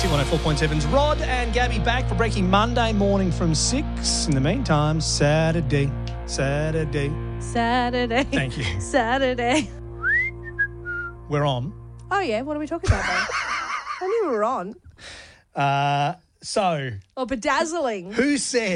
Hit 104.7's Rod and Gabby back for Breaking Monday morning from 6. In the meantime, Saturday. Thank you. Saturday. We're on. Oh, yeah. What are we talking about, though? I knew we were on. Or bedazzling. Who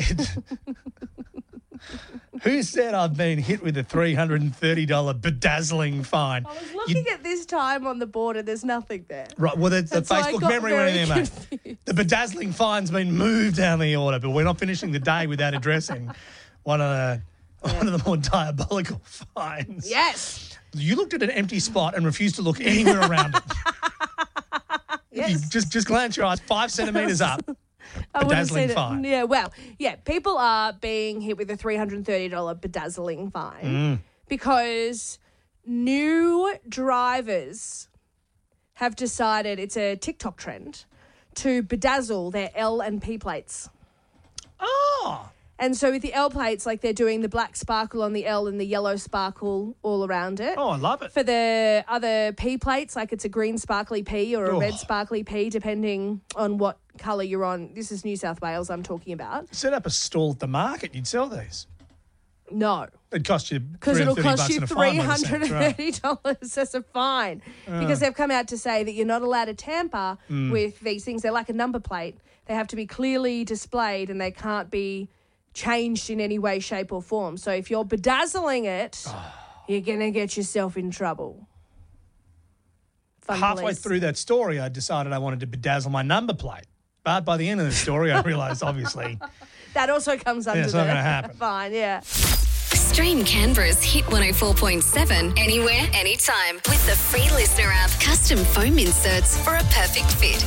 said I've been hit with a $330 bedazzling fine? I was looking at this time on the board and there's nothing there. Right, well, the Facebook memory went in there, mate. Confused. The bedazzling fine's been moved down the order, but we're not finishing the day without addressing one of the more diabolical fines. Yes. You looked at an empty spot and refused to look anywhere around it. Yes. You just glance your eyes 5 centimetres up. I would have Bedazzling said fine. it. Yeah, well, yeah, people are being hit with a $330 bedazzling fine because new drivers have decided, it's a TikTok trend, to bedazzle their L and P plates. Oh. And so with the L plates, like they're doing the black sparkle on the L and the yellow sparkle all around it. Oh, I love it. For the other P plates, like it's a green sparkly P or a red sparkly P, depending on what colour you're on. This is New South Wales I'm talking about. Set up a stall at the market, you'd sell these. No. It'd cost you Because it'll cost you $330 $330 as a fine. Because they've come out to say that you're not allowed to tamper with these things. They're like a number plate. They have to be clearly displayed and they can't be changed in any way, shape or form. So if you're bedazzling it, you're going to get yourself in trouble. Halfway through that story, I decided I wanted to bedazzle my number plate. But by the end of the story, I realised, obviously, that also comes under it's not going to happen. Fine, yeah. Stream Canberra's Hit 104.7 anywhere, anytime with the free listener app. Custom foam inserts for a perfect fit.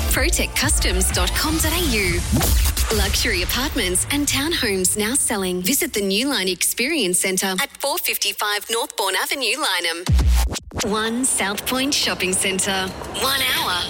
protectcustoms.com.au. Luxury apartments and townhomes now selling. Visit the Newline Experience Centre at 455 Northbourne Avenue, Lyneham. One South Point Shopping Centre. 1 hour,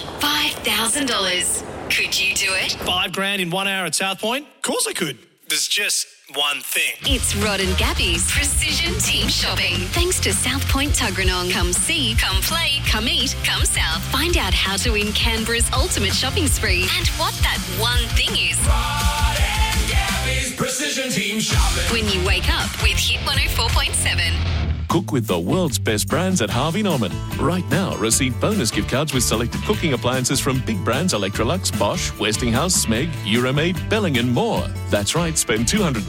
$5,000. Could you do it? $5,000 in 1 hour at South Point? Of course I could. There's just one thing. It's Rod and Gabby's Precision Team Shopping. Thanks to South Point Tuggeranong. Come see, come play, come eat, come south. Find out how to win Canberra's ultimate shopping spree and what that one thing is. Rod and Gabby's Precision Team Shopping. When you wake up with Hit 104.7. Cook with the world's best brands at Harvey Norman. Right now, receive bonus gift cards with selected cooking appliances from big brands Electrolux, Bosch, Westinghouse, Smeg, Euromaid, Belling and more. That's right, spend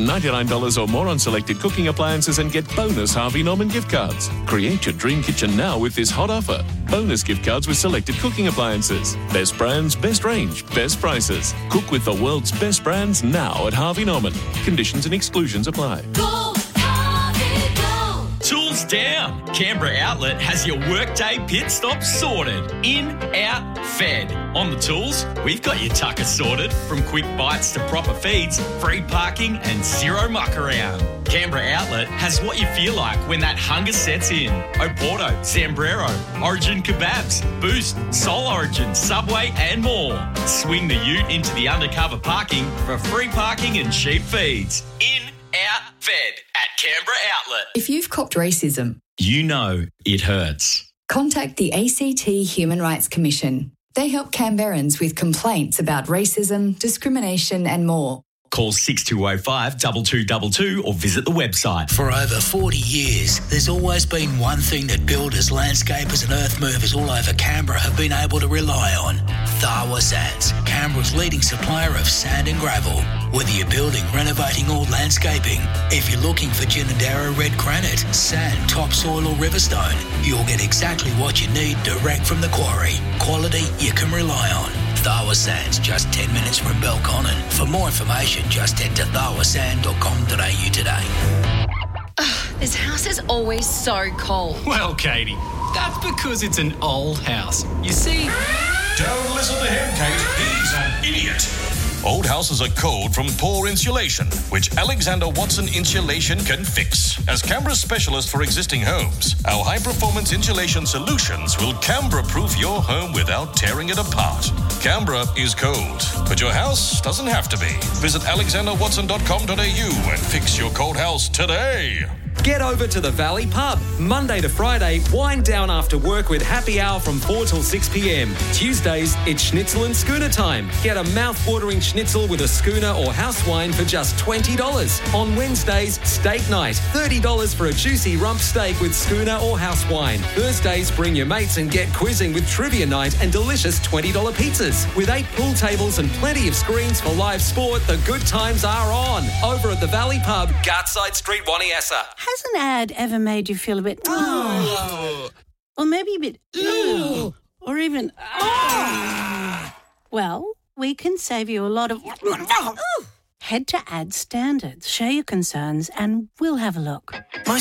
$299 or more on selected cooking appliances and get bonus Harvey Norman gift cards. Create your dream kitchen now with this hot offer. Bonus gift cards with selected cooking appliances. Best brands, best range, best prices. Cook with the world's best brands now at Harvey Norman. Conditions and exclusions apply. Go, Harvey, go. Tools down. Canberra Outlet has your workday pit stop sorted. In, out, fed. On the tools, we've got your tucker sorted. From quick bites to proper feeds, free parking and zero muck around. Canberra Outlet has what you feel like when that hunger sets in. Oporto, Zambrero, Origin Kebabs, Boost, Soul Origin, Subway and more. Swing the ute into the undercover parking for free parking and cheap feeds. In, out, fed at Canberra Outlet. If you've copped racism, You know it hurts. contact the ACT Human Rights Commission. They help Canberrans with complaints about racism, discrimination and more. Call 6205 2222 or visit the website. For over 40 years, there's always been one thing that builders, landscapers and earth movers all over Canberra have been able to rely on. Tharwa Sands, Canberra's leading supplier of sand and gravel. Whether you're building, renovating or landscaping, if you're looking for Ginninderra red granite, sand, topsoil or riverstone, you'll get exactly what you need direct from the quarry. Quality you can rely on. Tharwa Sands, just 10 minutes from Belconnen. For more information, just head to tharwasand.com.au today. This house is always so cold. Well, Katie, that's because it's an old house. You see... Don't listen to him, Kate. He's an idiot. Old houses are cold from poor insulation, which Alexander Watson Insulation can fix. As Canberra's specialist for existing homes, our high-performance insulation solutions will Canberra-proof your home without tearing it apart. Canberra is cold, but your house doesn't have to be. Visit alexanderwatson.com.au and fix your cold house today. Get over to the Valley Pub. Monday to Friday, wind down after work with happy hour from 4 till 6 p.m. Tuesdays, it's schnitzel and schooner time. Get a mouth-watering schnitzel with a schooner or house wine for just $20. On Wednesdays, steak night. $30 for a juicy rump steak with schooner or house wine. Thursdays, bring your mates and get quizzing with trivia night and delicious $20 pizzas. With 8 pool tables and plenty of screens for live sport, the good times are on. Over at the Valley Pub, Gartside Street, Waniassa. Has an ad ever made you feel a bit... or maybe a bit... or even... Well, we can save you a lot of... Head to Ad Standards, share your concerns, and we'll have a look.